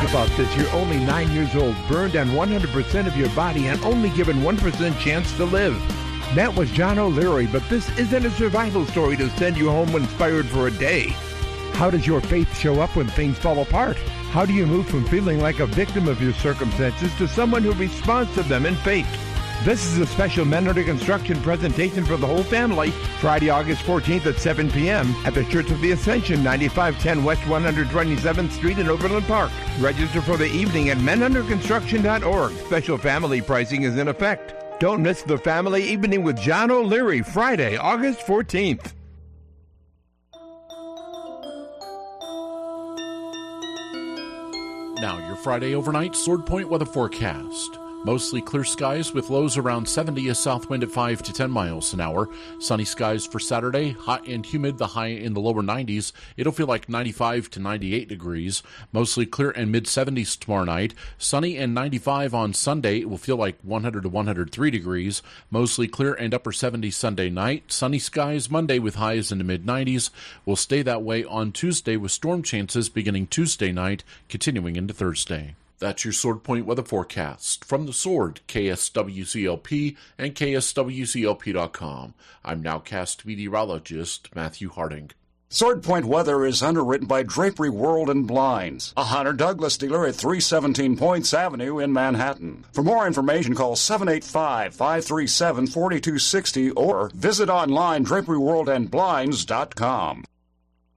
about this. You're only 9 years old, burned on 100% of your body, and only given 1% chance to live. That was John O'Leary, but this isn't a survival story to send you home inspired for a day. How does your faith show up when things fall apart? How do you move from feeling like a victim of your circumstances to someone who responds to them in faith? This is a special Men Under Construction presentation for the whole family, Friday, August 14th at 7 p.m. at the Church of the Ascension, 9510 West 127th Street in Overland Park. Register for the evening at menunderconstruction.org. Special family pricing is in effect. Don't miss the family evening with John O'Leary, Friday, August 14th. Now, your Friday overnight Sword Point weather forecast. Mostly clear skies with lows around 70, a south wind at 5 to 10 miles an hour. Sunny skies for Saturday, hot and humid, the high in the lower 90s. It'll feel like 95 to 98 degrees. Mostly clear and mid-70s tomorrow night. Sunny and 95 on Sunday. It will feel like 100 to 103 degrees. Mostly clear and upper 70s Sunday night. Sunny skies Monday with highs in the mid-90s. Will stay that way on Tuesday with storm chances beginning Tuesday night, continuing into Thursday. That's your Sword Point weather forecast. From the Sword, KSWCLP and KSWCLP.com. I'm nowcast meteorologist Matthew Harding. Sword Point weather is underwritten by Drapery World and Blinds, a Hunter Douglas dealer at 317 Points Avenue in Manhattan. For more information, call 785-537-4260 or visit online draperyworldandblinds.com.